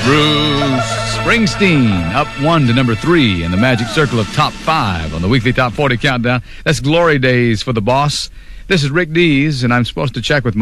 Bruce Springsteen, up 1 to number 3 in the magic circle of top 5 on the weekly Top 40 countdown. That's Glory Days for the Boss. This is Rick Dees, and I'm supposed to check with my